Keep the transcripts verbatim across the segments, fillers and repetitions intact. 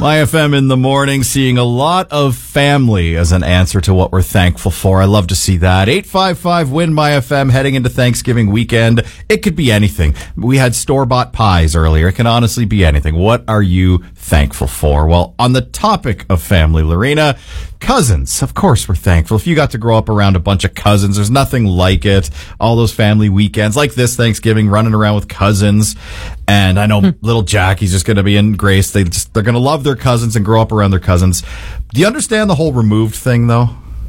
My F M in the morning, seeing a lot of family as an answer to what we're thankful for. I love to see that. eight five five, W I N, My F M, heading into Thanksgiving weekend. It could be anything. We had store-bought pies earlier. It can honestly be anything. What are you thankful for? Well, on the topic of family, Lorena, cousins. Of course we're thankful. If you got to grow up around a bunch of cousins, there's nothing like it. All those family weekends, like this Thanksgiving, running around with cousins. And I know hmm. little Jackie's just going to be in Grace. They just, they're going to love their cousins and grow up around their cousins. Do you understand the whole removed thing, though?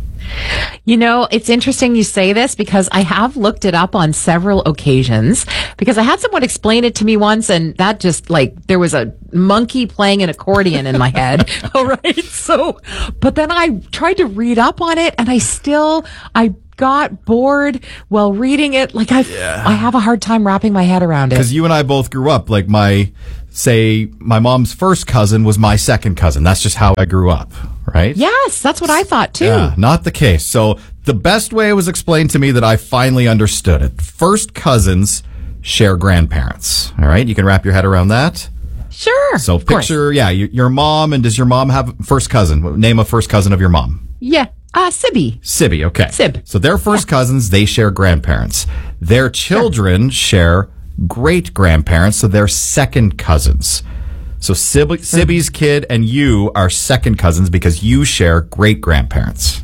You know, it's interesting you say this because I have looked it up on several occasions because I had someone explain it to me once and that just like there was a monkey playing an accordion in my head. All right. So, but then I tried to read up on it and I still, I got bored while reading it. Like I, yeah. I have a hard time wrapping my head around it. Because you and I both grew up like my, say, my mom's first cousin was my second cousin. That's just how I grew up. Right? Yes, that's what I thought too. Yeah, not the case. So the best way it was explained to me that I finally understood it. First cousins share grandparents. All right? You can wrap your head around that? Sure. So picture, yeah, your, your mom, and does your mom have first cousin? Name a first cousin of your mom. Yeah. Uh, Sibby. Sibby, okay. Sib. So they're first yeah. cousins, they share grandparents. Their children sure. share great-grandparents, so they're second cousins. So Sib- Sibby's kid and you are second cousins because you share great-grandparents.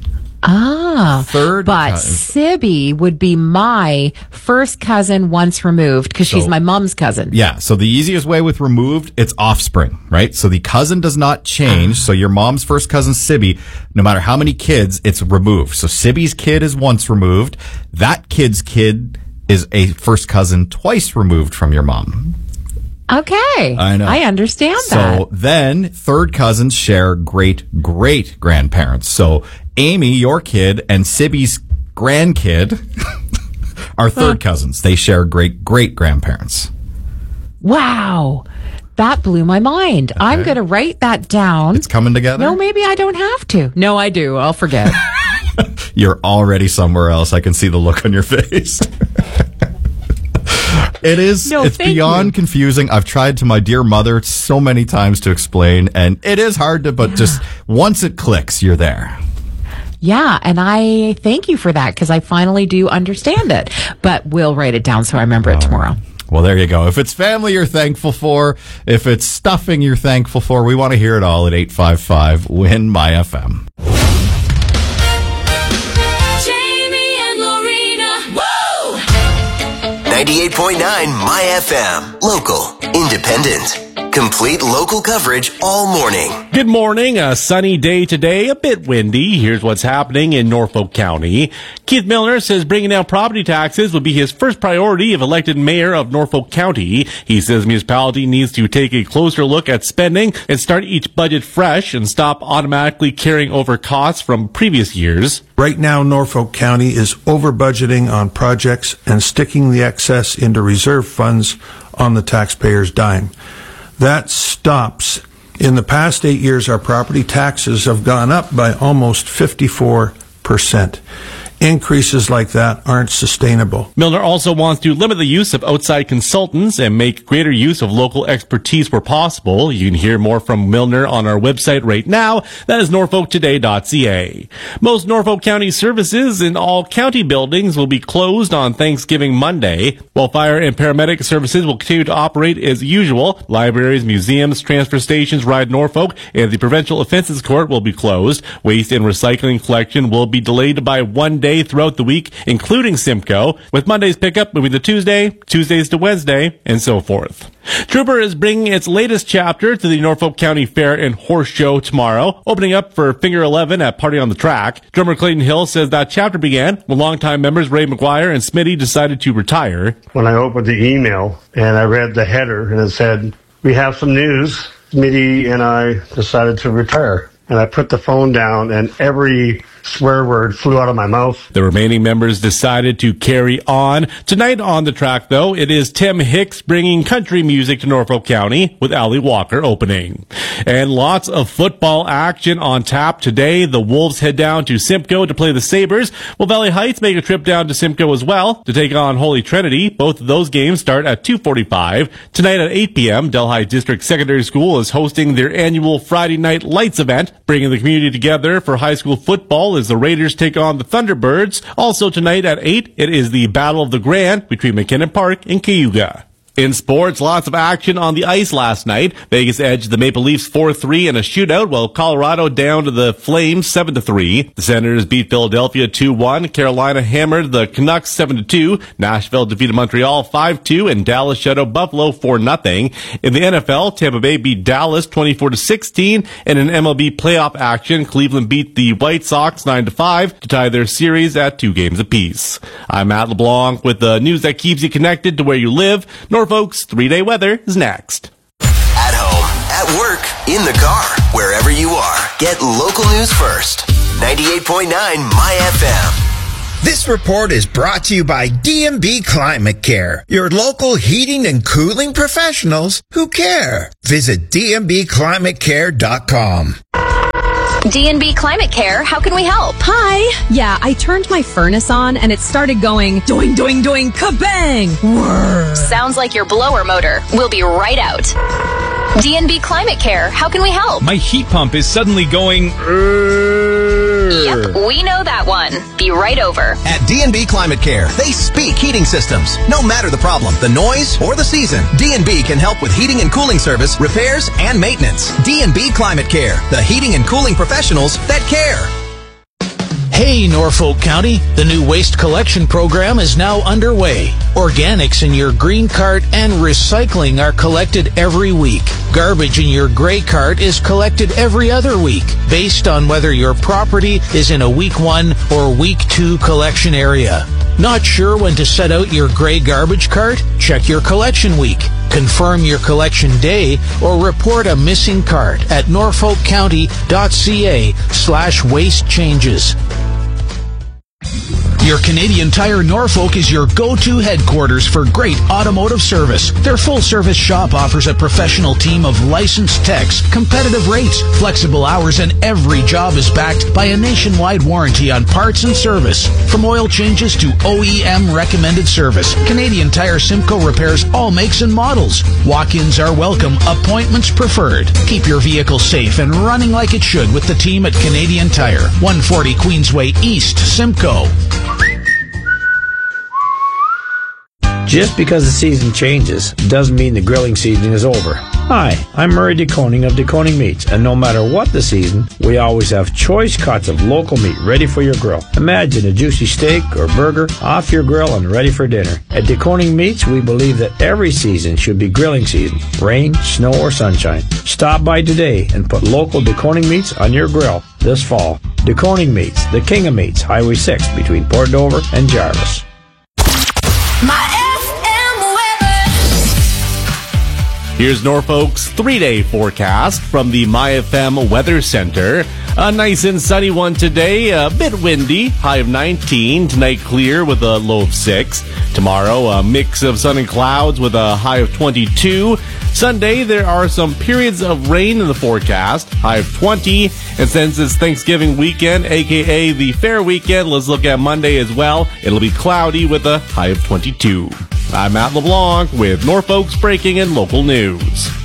Ah. Third But cousin. Sibby would be my first cousin once removed because so, she's my mom's cousin. Yeah. So the easiest way with removed, it's offspring, right? So the cousin does not change. So your mom's first cousin, Sibby, no matter how many kids, it's removed. So Sibby's kid is once removed. That kid's kid is a first cousin twice removed from your mom. Okay. I know. I understand so that. So then third cousins share great great grandparents. So Amy, your kid, and Sibby's grandkid are third huh. cousins. They share great great grandparents. Wow. That blew my mind. Okay. I'm going to write that down. It's coming together? No, maybe I don't have to. No, I do. I'll forget. You're already somewhere else. I can see the look on your face. It is, no, it's beyond you. confusing. I've tried to my dear mother so many times to explain, and it is hard to, but yeah. just once it clicks, you're there. Yeah, and I thank you for that because I finally do understand it, but we'll write it down so I remember it tomorrow. Well, there you go. If it's family you're thankful for, if it's stuffing you're thankful for, we want to hear it all at eight five five, W I N, My F M. ninety-eight point nine My F M. Local, independent, complete local coverage all morning. Good morning. A sunny day today, a bit windy. Here's what's happening in Norfolk County. Keith Milner says bringing down property taxes will be his first priority if elected mayor of Norfolk County. He says municipality needs to take a closer look at spending and start each budget fresh and stop automatically carrying over costs from previous years. Right now, Norfolk County is over budgeting on projects and sticking the excess into reserve funds on the taxpayer's dime. That stops. In the past eight years, our property taxes have gone up by almost fifty-four percent. Increases like that aren't sustainable. Milner also wants to limit the use of outside consultants and make greater use of local expertise where possible. You can hear more from Milner on our website right now. That is norfolk today dot c a. Most Norfolk County services in all county buildings will be closed on Thanksgiving Monday, while fire and paramedic services will continue to operate as usual. Libraries, museums, transfer stations, Ride Norfolk, and the Provincial Offences Court will be closed. Waste and recycling collection will be delayed by one day throughout the week, including Simcoe, with Monday's pickup moving to Tuesday, Tuesdays to Wednesday, and so forth. Trooper is bringing its latest chapter to the Norfolk County Fair and Horse Show tomorrow, opening up for Finger eleven at Party on the Track. Drummer Clayton Hill says that chapter began when longtime members Ray McGuire and Smitty decided to retire. When I opened the email and I read the header and it said, "We have some news. Smitty and I decided to retire." and I put the phone down, and every swear word flew out of my mouth. The remaining members decided to carry on. Tonight on the track, though, it is Tim Hicks bringing country music to Norfolk County with Ali Walker opening. And lots of football action on tap today. The Wolves head down to Simcoe to play the Sabres, while Valley Heights make a trip down to Simcoe as well to take on Holy Trinity. Both of those games start at two forty-five. Tonight at eight p.m., Delhi District Secondary School is hosting their annual Friday Night Lights event, bringing the community together for high school football as the Raiders take on the Thunderbirds. Also tonight at eight, it is the Battle of the Grand between McKinnon Park and Cayuga. In sports, lots of action on the ice last night. Vegas edged the Maple Leafs four three in a shootout, while Colorado down to the Flames seven to three. The Senators beat Philadelphia two one. Carolina hammered the Canucks seven to two. Nashville defeated Montreal five two, and Dallas shut out Buffalo four nothing. In the N F L, Tampa Bay beat Dallas twenty-four to sixteen, and in M L B playoff action, Cleveland beat the White Sox nine to five to tie their series at two games apiece. I'm Matt LeBlanc with the news that keeps you connected to where you live. Norfolk's three-day weather is next. At home, at work, in the car, wherever you are, get local news first. ninety-eight point nine My F M. This report is brought to you by D and B Climate Care, your local heating and cooling professionals who care. Visit d n b climate care dot com. D and B Climate Care, how can we help? Hi. Yeah, I turned my furnace on and it started going doing, doing, doing, kabang. Whir. Sounds like your blower motor. We'll be right out. D and B Climate Care, how can we help? My heat pump is suddenly going... Yep, we know that one. Be right over. At D and B Climate Care, they speak heating systems. No matter the problem, the noise, or the season, D and B can help with heating and cooling service, repairs, and maintenance. D and B Climate Care, the heating and cooling professionals that care. Hey, Norfolk County, the new waste collection program is now underway. Organics in your green cart and recycling are collected every week. Garbage in your gray cart is collected every other week, based on whether your property is in a week one or week two collection area. Not sure when to set out your gray garbage cart? Check your collection week. Confirm your collection day or report a missing cart at norfolk county dot c a slash waste changes. Your Canadian Tire Norfolk is your go-to headquarters for great automotive service. Their full-service shop offers a professional team of licensed techs, competitive rates, flexible hours, and every job is backed by a nationwide warranty on parts and service. From oil changes to O E M recommended service, Canadian Tire Simcoe repairs all makes and models. Walk-ins are welcome, appointments preferred. Keep your vehicle safe and running like it should with the team at Canadian Tire, one forty Queensway East, Simcoe. Just because the season changes doesn't mean the grilling season is over. Hi, I'm Murray DeConing of DeConing Meats, and no matter what the season, we always have choice cuts of local meat ready for your grill. Imagine a juicy steak or burger off your grill and ready for dinner. At DeConing Meats, we believe that every season should be grilling season, rain, snow, or sunshine. Stop by today and put local DeConing Meats on your grill this fall. DeConing Meats, the king of meats, Highway six between Port Dover and Jarvis. My Here's Norfolk's three-day forecast from the My F M Weather Center. A nice and sunny one today, a bit windy, high of nineteen. Tonight clear with a low of six. Tomorrow a mix of sun and clouds with a high of twenty-two. Sunday there are some periods of rain in the forecast, high of twenty. And since it's Thanksgiving weekend, aka the fair weekend, let's look at Monday as well. It'll be cloudy with a high of twenty-two. I'm Matt LeBlanc with Norfolk's breaking and local news.